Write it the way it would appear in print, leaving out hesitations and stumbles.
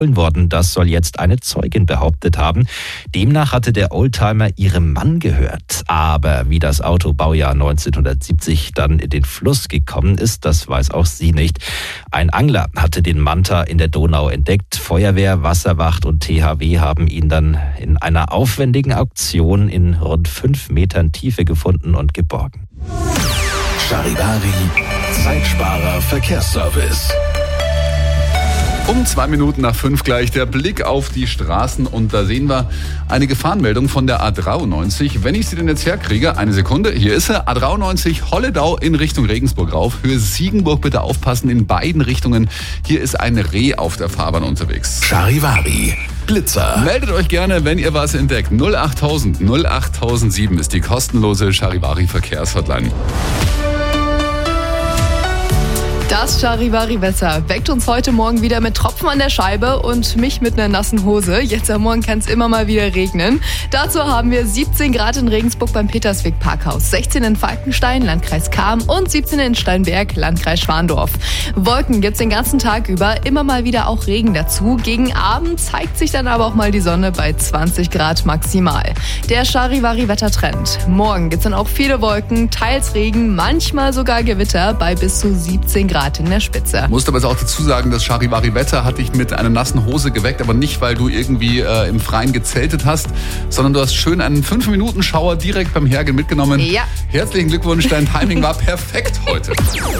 worden. Das soll jetzt eine Zeugin behauptet haben. Demnach hatte der Oldtimer ihrem Mann gehört. Aber wie das Auto Baujahr 1970 dann in den Fluss gekommen ist, das weiß auch sie nicht. Ein Angler hatte den Manta in der Donau entdeckt. Feuerwehr, Wasserwacht und THW haben ihn dann in einer aufwendigen Auktion in rund 5 Metern Tiefe gefunden und geborgen. Charivari, Zeitsparer Verkehrsservice. Um 2 Minuten nach 5 gleich der Blick auf die Straßen und da sehen wir eine Gefahrenmeldung von der A93. Wenn ich sie denn jetzt herkriege, eine Sekunde, hier ist sie, A93 Holledau in Richtung Regensburg rauf. Höhe Siegenburg, bitte aufpassen, in beiden Richtungen. Hier ist ein Reh auf der Fahrbahn unterwegs. Charivari, Blitzer. Meldet euch gerne, wenn ihr was entdeckt. 08000 08007 ist die kostenlose Charivari Verkehrshotline. Das Charivari-Wetter weckt uns heute Morgen wieder mit Tropfen an der Scheibe und mich mit einer nassen Hose. Jetzt am Morgen kann es immer mal wieder regnen. Dazu haben wir 17 Grad in Regensburg beim Petersweg Parkhaus, 16 in Falkenstein, Landkreis Cham und 17 in Steinberg, Landkreis Schwandorf. Wolken gibt's den ganzen Tag über, immer mal wieder auch Regen dazu. Gegen Abend zeigt sich dann aber auch mal die Sonne bei 20 Grad maximal. Der Charivari-Wettertrend. Morgen gibt's dann auch viele Wolken, teils Regen, manchmal sogar Gewitter bei bis zu 17 Grad in der Spitze. Musst aber jetzt auch dazu sagen, das Charivari-Wetter hat dich mit einer nassen Hose geweckt, aber nicht, weil du irgendwie im Freien gezeltet hast, sondern du hast schön einen 5-Minuten-Schauer direkt beim Hergehen mitgenommen. Ja. Herzlichen Glückwunsch, dein Timing war perfekt heute.